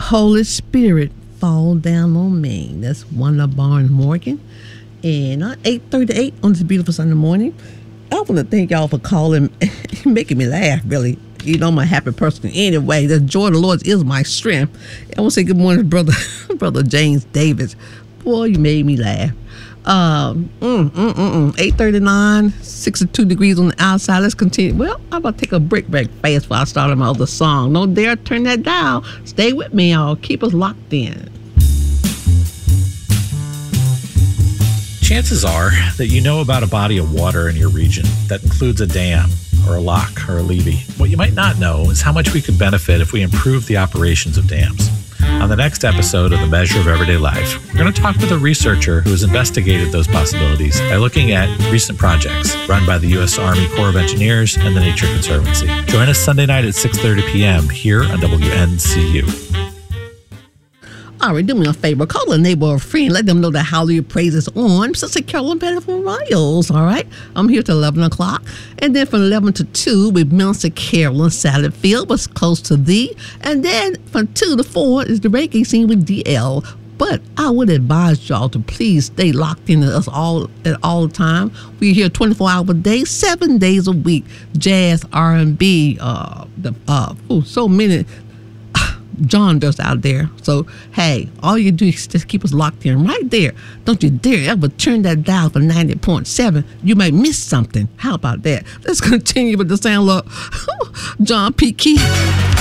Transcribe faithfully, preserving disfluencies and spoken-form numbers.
Holy Spirit, Fall Down on Me. That's Wanda Barnes Morgan. And uh, eight thirty-eight on this beautiful Sunday morning. I want to thank y'all for calling, making me laugh, really. You know I'm a happy person anyway. The joy of the Lord is my strength. I want to say good morning, brother, brother James Davis. Boy, you made me laugh. Um, mm, mm, mm, mm. eight thirty-nine, sixty-two degrees on the outside. Let's continue. Well, I'm about to take a break back fast before I start my other song. Don't dare turn that down. Stay with me, y'all. Keep us locked in. Chances are that you know about a body of water in your region that includes a dam or a lock or a levee. What you might not know is how much we could benefit if we improve the operations of dams. On the next episode of The Measure of Everyday Life, we're going to talk with a researcher who has investigated those possibilities by looking at recent projects run by the U S Army Corps of Engineers and the Nature Conservancy. Join us Sunday night at six thirty p.m. here on W N C U. All right, do me a favor. Call a neighbor or friend. Let them know that Hallelujah Praise is on. Sister Carolyn Petty from Royals, all right? I'm here till eleven o'clock. And then from eleven to two with Minister Carolyn Salad-Field, was close to thee. And then from two to four is the reggae scene with D L. But I would advise y'all to please stay locked in to us all at all the time. We're here twenty-four hours a day, seven days a week. Jazz, R and B, uh, the uh, oh, so many John does out there. So, hey, all you do is just keep us locked in right there. Don't you dare ever turn that dial for ninety point seven. You might miss something. How about that? Let's continue with the sound of John P. Key.